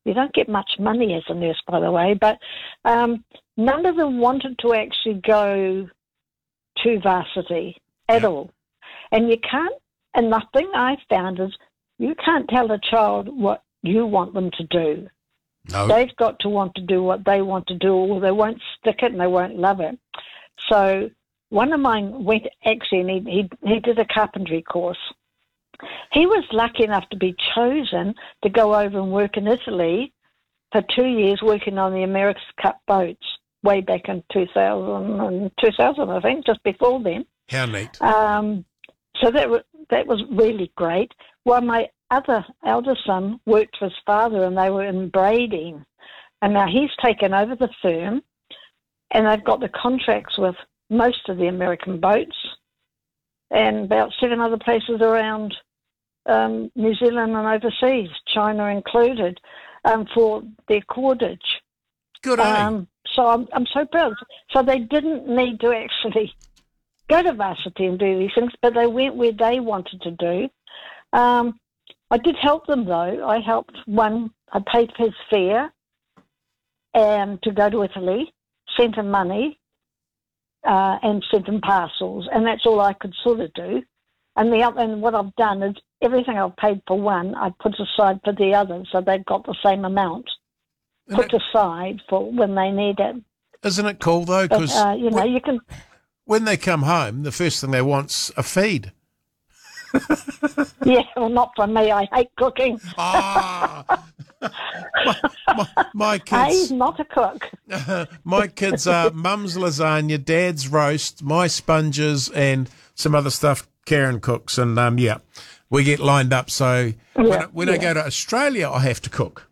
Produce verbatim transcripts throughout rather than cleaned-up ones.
You don't get much money as a nurse, by the way, but um, none of them wanted to actually go to varsity at Yeah. all. And you can't, and the thing I found is you can't tell a child what you want them to do. No. They've got to want to do what they want to do, or they won't stick it and they won't love it. So one of mine went, actually, and he, he, he did a carpentry course. He was lucky enough to be chosen to go over and work in Italy for two years working on the America's Cup boats way back in two thousand, and two thousand I think, just before then. How neat. Um, so that was, that was really great. Well, my other elder son worked for his father, and they were in braiding. And now he's taken over the firm, and they've got the contracts with most of the American boats and about seven other places around um, New Zealand and overseas, China included, um, for their cordage. Good, eh? Um, so I'm, I'm so proud. So they didn't need to actually go to varsity and do these things, but they went where they wanted to do. Um, I did help them, though. I helped one. I paid for his fare and to go to Italy, sent him money, uh, and sent him parcels, and that's all I could sort of do. And the other, and what I've done is everything I've paid for one, I put aside for the other, so they've got the same amount Isn't put it, aside for when they need it. isn't it cool, though? But, Because uh, you know, when, you can. when they come home, the first thing they want's a feed. Yeah, well, not for me. I hate cooking. Ah, my, my, my Hey, kids, not a cook. my kids are mum's lasagna, dad's roast, my sponges, and some other stuff Karen cooks. And um, yeah, we get lined up. So when, Yeah, I, when I yeah. go to Australia, I have to cook.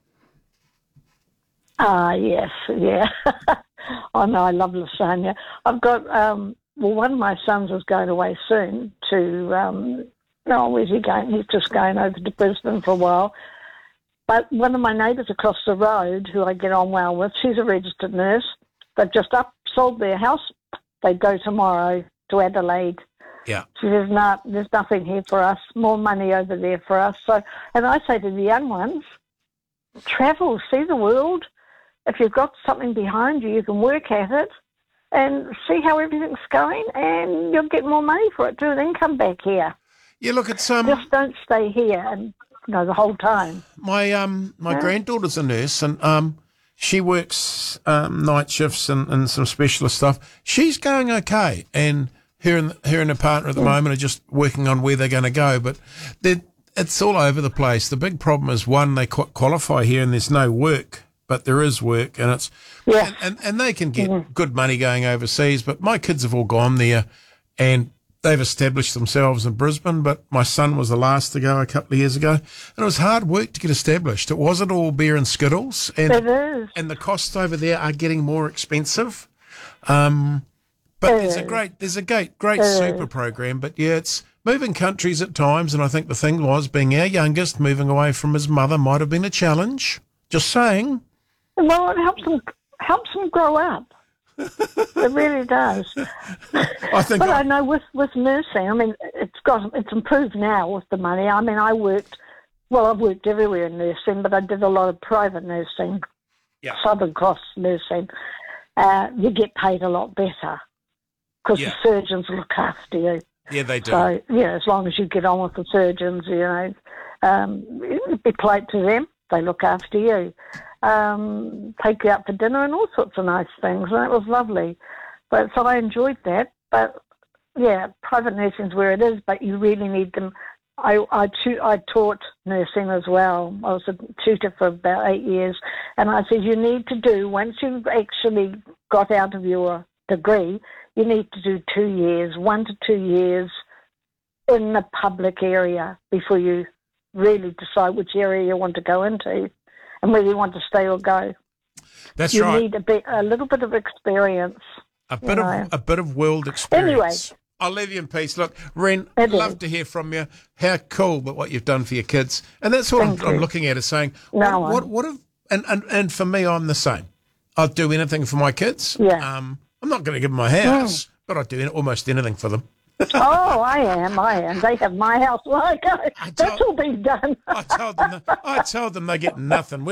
Ah, yes, yeah. Oh, no, I love lasagna. I've got, um, well, one of my sons is going away soon to, um, no, where's he going? He's just going over to Brisbane for a while. But one of my neighbours across the road, who I get on well with, she's a registered nurse. They've just up sold their house. They go tomorrow to Adelaide. Yeah. She says, no, there's nothing here for us, more money over there for us. So, and I say to the young ones, travel, see the world. If you've got something behind you, you can work at it and see how everything's going, and you'll get more money for it too, and then come back here. You look at some. Just don't stay here and, you know, the whole time. My um my Yeah. granddaughter's a nurse, and um she works um night shifts and, and some specialist stuff. She's going okay, and her and her and her partner at the moment are just working on where they're going to go. But they're- it's all over the place. The big problem is, one, they qu- qualify here and there's no work, but there is work, and it's Yeah. and, and, and they can get good money going overseas. But my kids have all gone there, and they've established themselves in Brisbane, but my son was the last to go a couple of years ago. And it was hard work to get established. It wasn't all beer and skittles. And, It is. and the costs over there are getting more expensive. Um, but It there's a is. great, there's a great, great It super program. But yeah, it's moving countries at times. And I think the thing was, being our youngest, moving away from his mother might have been a challenge. Just saying. Well, it helps them, helps them grow up. It really does. I think But I- I know with, with nursing, I mean, it's got it's improved now with the money. I mean, I worked, well, I've worked everywhere in nursing, but I did a lot of private nursing, Yeah. Southern Cross nursing. Uh, you get paid a lot better because Yeah. the surgeons look after you. yeah, they do. So, yeah, as long as you get on with the surgeons, you know, um, be polite to them, they look after you. Um, take you out for dinner and all sorts of nice things, and it was lovely. But so I enjoyed that. But yeah, private nursing's where it is, but you really need them. I I, tu- I taught nursing as well. I was a tutor for about eight years, and I said you need to do, once you've actually got out of your degree, you need to do two years, one to two years in the public area before you really decide which area you want to go into and whether you want to stay or go. That's You right. need a bit, a little bit of experience. A bit know. of a bit of world experience. I'll leave you in peace. Look, Ren, It love is. to hear from you. How cool that what you've done for your kids, and that's what I'm, Thank I'm you. looking at is saying, No, what, what, what have, and, and and for me, I'm the same. I'll do anything for my kids. Yeah. Um, I'm not going to give them my house, but I'll do almost anything for them. Oh, I am, I am. They have my house. Well, I go. I That's don't- all been done. I told them, I told them they get nothing.